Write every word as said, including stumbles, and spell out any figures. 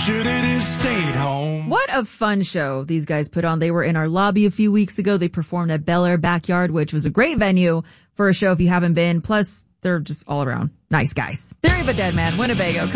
should have just stayed home. What a fun show these guys put on. They were in our lobby a few weeks ago. They performed at Bel Air Backyard, which was a great venue for a show if you haven't been. Plus, they're just all around nice guys. Theory of a Dead Man, Winnebago.